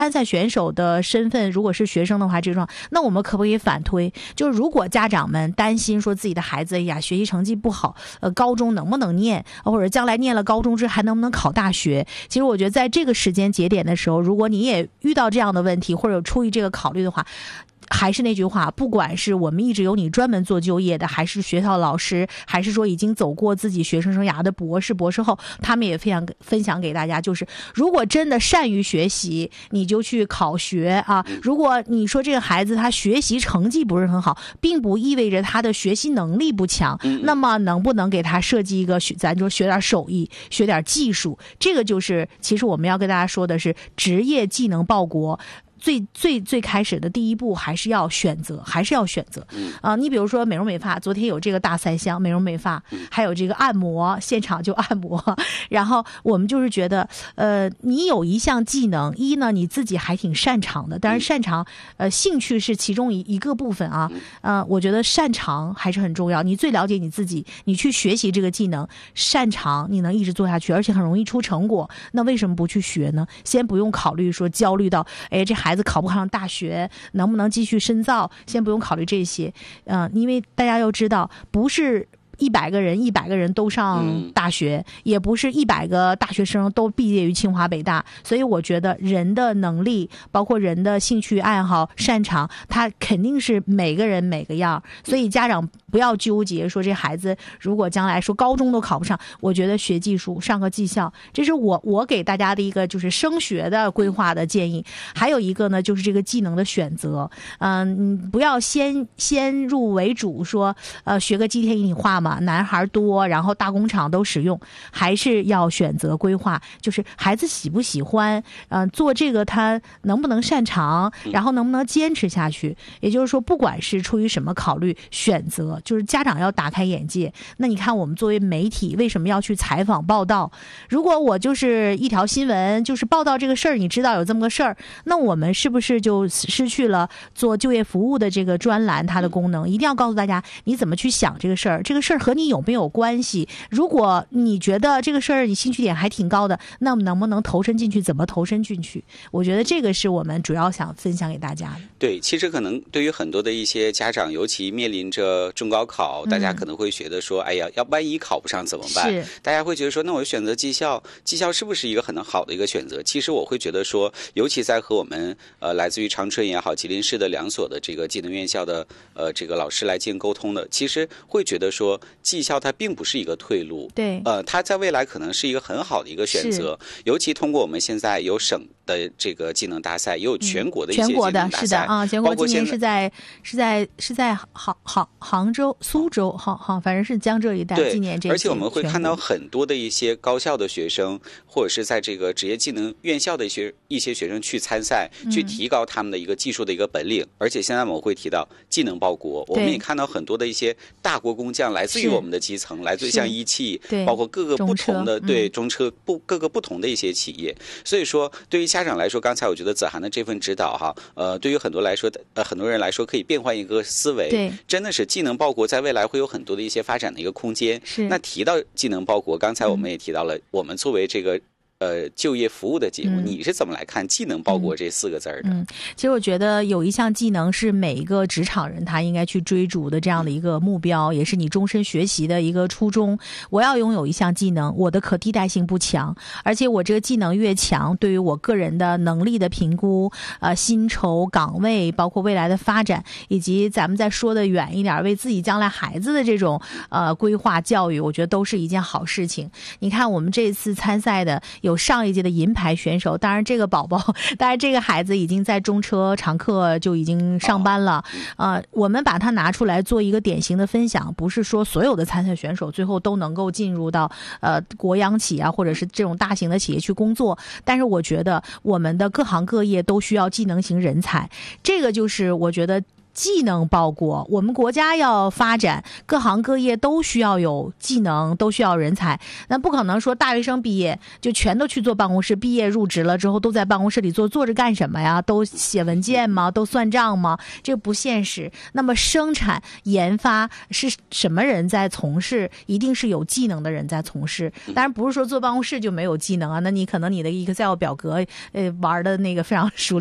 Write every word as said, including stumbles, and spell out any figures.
参赛选手的身份如果是学生的话，这种那我们可不可以反推，就是如果家长们担心说自己的孩子呀学习成绩不好，呃，高中能不能念，或者将来念了高中之后还能不能考大学，其实我觉得在这个时间节点的时候，如果你也遇到这样的问题，或者出于这个考虑的话，还是那句话，不管是我们一直有你专门做就业的，还是学校老师，还是说已经走过自己学生生涯的博士博士后，他们也非常分享给大家，就是如果真的善于学习，你就去考学啊。如果你说这个孩子他学习成绩不是很好，并不意味着他的学习能力不强，那么能不能给他设计一个学，咱就学点手艺，学点技术，这个就是其实我们要跟大家说的是职业技能报国。最最最开始的第一步还是要选择，还是要选择。啊、呃，你比如说美容美发，昨天有这个大三项美容美发，还有这个按摩，现场就按摩。然后我们就是觉得，呃，你有一项技能，一呢你自己还挺擅长的，当然擅长，呃，兴趣是其中一一个部分啊。呃，我觉得擅长还是很重要。你最了解你自己，你去学习这个技能，擅长你能一直做下去，而且很容易出成果。那为什么不去学呢？先不用考虑说焦虑到，哎，这孩子考不考上大学，能不能继续深造，先不用考虑这些。嗯、呃，因为大家要知道，不是一百个人，一百个人都上大学，嗯、也不是一百个大学生都毕业于清华北大，所以我觉得人的能力，包括人的兴趣爱好、擅长，他肯定是每个人每个样。所以家长不要纠结说这孩子如果将来说高中都考不上，我觉得学技术上个技校，这是我我给大家的一个就是升学的规划的建议。还有一个呢，就是这个技能的选择，嗯、呃，不要先先入为主说，呃，学个机械一体化嘛，男孩多，然后大工厂都使用，还是要选择规划，就是孩子喜不喜欢，嗯、呃，做这个他能不能擅长，然后能不能坚持下去。也就是说，不管是出于什么考虑，选择。就是家长要打开眼界。那你看我们作为媒体为什么要去采访报道，如果我就是一条新闻就是报道这个事儿，你知道有这么个事儿，那我们是不是就失去了做就业服务的这个专栏它的功能？一定要告诉大家你怎么去想这个事儿，这个事儿和你有没有关系。如果你觉得这个事儿你兴趣点还挺高的，那么能不能投身进去，怎么投身进去，我觉得这个是我们主要想分享给大家的。 对，其实可能对于很多的一些家长，尤其面临着中高考，大家可能会觉得说，嗯、哎呀，要万一考不上怎么办？大家会觉得说，那我选择技校，技校是不是一个很好的一个选择？其实我会觉得说，尤其在和我们呃来自于长春也好，吉林市的两所的这个技能院校的呃这个老师来进行沟通的，其实会觉得说，技校它并不是一个退路， 对， 呃，它在未来可能是一个很好的一个选择。尤其通过我们现在有省的这个技能大赛，也有全国的一些技能大赛， 嗯、全国的是的啊，全国今年是在是在是在杭杭杭州、苏州，好好，反正是江浙一带。今年这而且我们会看到很多的一些高校的学生，或者是在这个职业技能院校的一些一些学生去参赛，嗯、去提高他们的一个技术的一个本领。而且现在我们会提到技能报国，我们也看到很多的一些大国工匠来自于我们的基层，来自于像一汽，包括各个不同的对中车不各个不同的一些企业。所以说，对于家长来说，刚才我觉得子涵的这份指导哈，呃，对于很多来说，呃，很多人来说可以变换一个思维， 对， 真的是技能报国在未来会有很多的一些发展的一个空间。 是。 那提到技能报国，刚才我们也提到了，嗯、我们作为这个。呃，就业服务的节目，嗯、你是怎么来看技能报国这四个字的？ 嗯，其实我觉得有一项技能是每一个职场人他应该去追逐的这样的一个目标，嗯、也是你终身学习的一个初衷。我要拥有一项技能，我的可替代性不强，而且我这个技能越强，对于我个人的能力的评估、呃薪酬、岗位，包括未来的发展，以及咱们再说的远一点，为自己将来孩子的这种呃规划教育，我觉得都是一件好事情。你看我们这次参赛的有。有上一届的银牌选手，当然这个宝宝，当然这个孩子已经在中车常客就已经上班了。呃，我们把它拿出来做一个典型的分享，不是说所有的参赛选手最后都能够进入到呃国央企啊，或者是这种大型的企业去工作。但是我觉得我们的各行各业都需要技能型人才，这个就是我觉得。 技能报国，我们国家要发展，各行各业都需要有技能，都需要人才。那不可能说大学生毕业就全都去做办公室，毕业入职了之后都在办公室里做，坐着干什么呀？都写文件吗？都算账吗？这不现实。那么生产研发是什么人在从事？一定是有技能的人在从事。当然不是说坐办公室就没有技能啊，那你可能你的 Excel 表格呃玩的那个非常熟